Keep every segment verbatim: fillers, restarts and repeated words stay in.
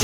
frente.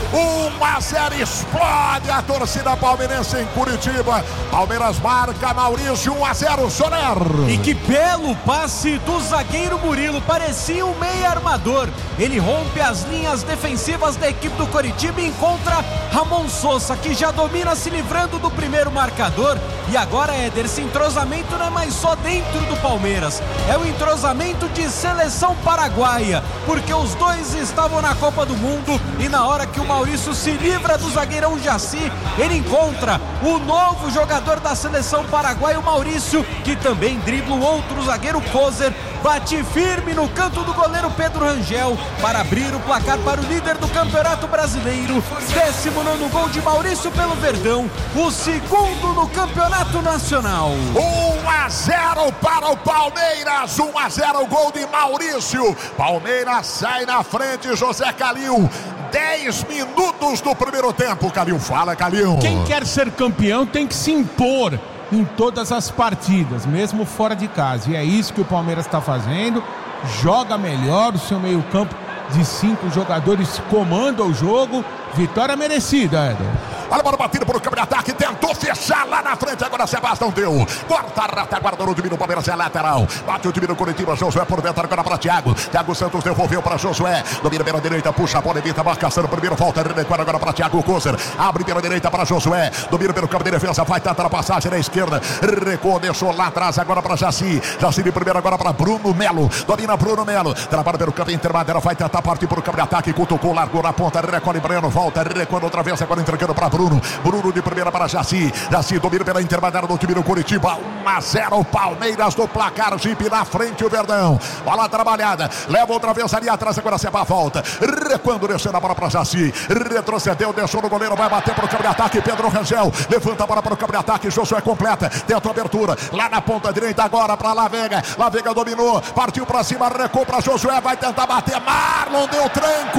um a zero, explode a torcida palmeirense em Curitiba. Palmeiras marca, Maurício, um a zero, Soler. E que belo passe do zagueiro Murilo, parecia um meia armador. Ele rompe as linhas defensivas da equipe do Coritiba e encontra Ramon Sosa, que já domina, se livrando do primeiro marcador. E agora, Éder, esse entrosamento não é mais só dentro do Palmeiras, é o entrosamento de seleção paraguaia, porque os dois estavam na Copa do Mundo e na hora que o Maurício se livra do zagueirão Jaci, ele encontra o novo jogador da seleção paraguaia, o Maurício, que também dribla o outro zagueiro Kozer, bate firme no canto do goleiro Pedro Rangel para abrir o placar para o líder do Campeonato Brasileiro. Décimo nono gol de Maurício pelo Verdão, o segundo no Campeonato Nacional. um a zero para o Palmeiras, um a zero, gol de Maurício. Palmeiras sai na frente, José Calil. dez minutos do primeiro tempo, Calil. Fala, Calil. Quem quer ser campeão tem que se impor em todas as partidas, mesmo fora de casa, e é isso que o Palmeiras está fazendo. Joga melhor, o seu meio campo de cinco jogadores comanda o jogo. Vitória merecida, Éder. Olha a bola batida por câmbio de ataque, tentou fechar lá na frente, agora Sebastião deu. Corta a rata, guardou o time do Palmeiras, é lateral. Bate o time do Curitiba, Josué por dentro, agora para Thiago. Thiago Santos devolveu para Josué. Domina pela direita, puxa a bola, evita a marcação no primeiro, volta, recuar agora para Thiago Kozer. Abre pela direita para Josué. Domina pelo campo de defesa, vai tentar a passagem na esquerda. Recuou, deixou lá atrás, agora para Jaci. Jaci de primeiro, agora para Bruno Melo. Domina Bruno Melo. Trabalha pelo campo intermediário, vai tentar partir por campo de ataque. Cutucou, largou na ponta, recolhe Breno, volta, recuando outra vez, agora entregando para Bruno. Bruno de primeira para Jaci. Jaci domina pela intermediária do time do Curitiba. um a zero, Palmeiras do placar. Jeep na frente, o Verdão. Bola trabalhada. Leva outra vez ali atrás. Agora Seba volta. Recuando, descendo a bola para Jaci. Retrocedeu, deixou no goleiro. Vai bater para o campo de ataque. Pedro Rangel. Levanta a bola para o campo de ataque. Josué completa. Tenta a abertura. Lá na ponta direita agora para Lavega. Lavega dominou. Partiu para cima. Recuou para Josué. Vai tentar bater. Marlon deu tranco.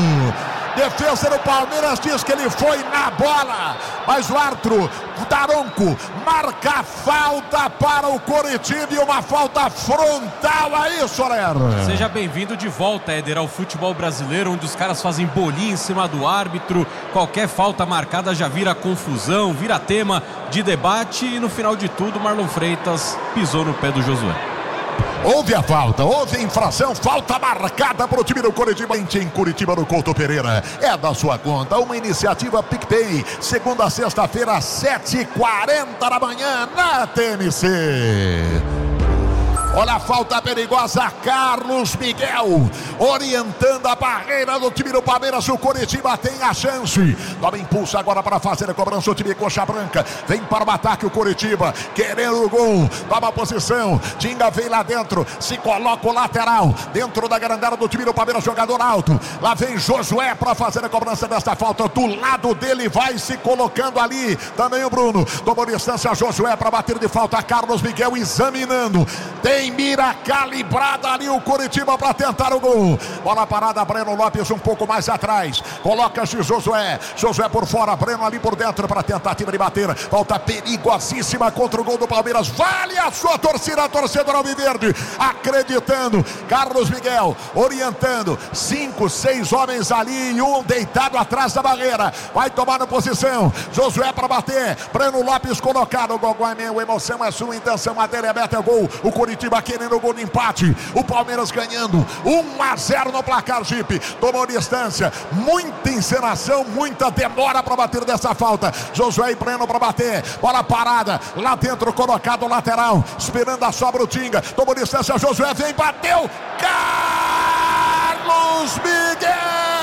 Defesa do Palmeiras diz que ele foi na bola, mas o árbitro Daronco marca falta para o Coritiba e uma falta frontal aí, Soler. Seja bem-vindo de volta, Éder, ao futebol brasileiro, onde os caras fazem bolinha em cima do árbitro. Qualquer falta marcada já vira confusão, vira tema de debate e no final de tudo Marlon Freitas pisou no pé do Josué. Houve a falta, houve a infração, falta marcada para o time do Curitiba em Curitiba, no Couto Pereira. É da sua conta, uma iniciativa PicPay, segunda a sexta-feira, sete e quarenta da manhã, na T N C. Olha a falta perigosa, Carlos Miguel orientando a barreira do time do Palmeiras. O Coritiba tem a chance. Toma impulso agora para fazer a cobrança. O time Coxa Branca vem para o ataque. O Coritiba querendo o gol. Toma a posição. Tinga vem lá dentro. Se coloca o lateral dentro da grandada do time do Palmeiras. Jogador alto. Lá vem Josué para fazer a cobrança desta falta. Do lado dele vai se colocando ali. Também o Bruno. Tomou distância Josué para bater de falta. Carlos Miguel examinando. Tem mira calibrada ali o Coritiba para tentar o gol. Bola parada, Breno Lopes um pouco mais atrás. Coloca-se Josué. Josué por fora, Breno ali por dentro para tentativa de bater. Falta perigosíssima contra o gol do Palmeiras. Vale a sua torcida, a torcedora alviverde. Acreditando. Carlos Miguel orientando. Cinco, seis homens ali e um deitado atrás da barreira. Vai tomar na posição. Josué para bater. Breno Lopes colocado. O gol é meu, emoção é sua, intenção a dele é meta, é gol. O Coritiba querendo o gol de empate. O Palmeiras ganhando um a zero no placar. Jeep tomou distância. Muita encenação, muita demora para bater dessa falta. Josué e Breno para bater. Bola parada. Lá dentro colocado lateral. Esperando a sobra o Tinga. Tomou distância. Josué vem, bateu. Carlos Miguel.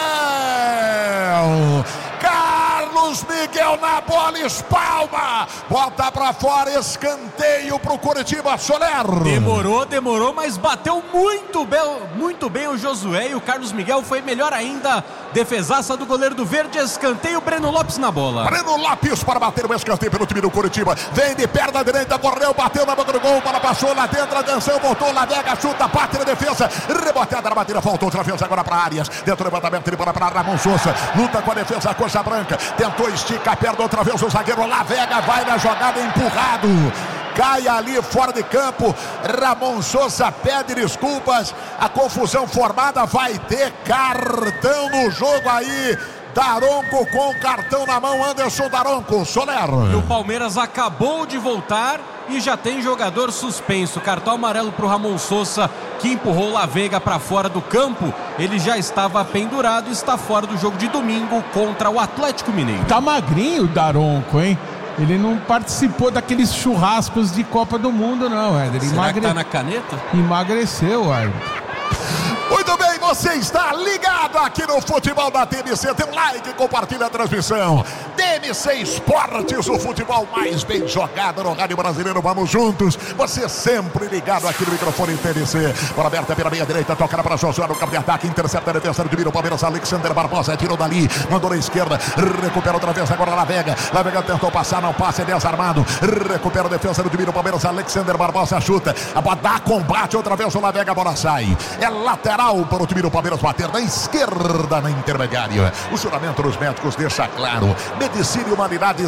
Carlos Miguel na bola, espalma, bota pra fora, escanteio pro Coritiba, Soler. Demorou, demorou, mas bateu muito bem, muito bem o Josué e o Carlos Miguel foi melhor ainda. Defesaça do goleiro do Verde, escanteio, Breno Lopes na bola. Breno Lopes para bater o escanteio pelo time do Coritiba. Vem de perna direita, correu, bateu na boca do gol, bola passou lá dentro, atenção, voltou, Lavega, chuta, bate na defesa, reboteada na batida, voltou outra vez agora para Arias, dentro do levantamento, ele bola para Ramon Sosa, luta com a defesa, a Coxa Branca, tentou esticar, perde outra vez o zagueiro, Lavega vai na jogada, empurrado. Cai ali fora de campo. Ramon Sosa pede desculpas. A confusão formada, vai ter cartão no jogo aí Daronco com o cartão na mão, Anderson Daronco, Soler. E o Palmeiras acabou de voltar e já tem jogador suspenso. Cartão amarelo para o Ramon Sosa, que empurrou La Vega para fora do campo. Ele já estava pendurado e está fora do jogo de domingo contra o Atlético Mineiro. Tá magrinho o Daronco, hein? Ele não participou daqueles churrascos de Copa do Mundo, não, Éder. Será Emagre... que tá na caneta? Emagreceu, árbitro. Muito bem, você está ligado aqui no Futebol da T M C. Tem um like, compartilha a transmissão. T M C Esportes, o futebol mais bem jogado no rádio brasileiro. Vamos juntos. Você sempre ligado aqui no microfone T M C. Bola aberta pela meia direita, toca para Josué no campo de ataque. Intercepta a defesa de Miro Palmeiras. Alexander Barbosa tirou dali, mandou na esquerda. Recupera outra vez agora La Vega. La Vega tentou passar, não passa, é desarmado. Recupera a defesa do Miro Palmeiras. Alexander Barbosa chuta. A bola dá combate outra vez o La Vega, a bola sai. É lateral para o time do Palmeiras bater na esquerda, na intermediária. O juramento dos médicos deixa claro: medicina e humanidade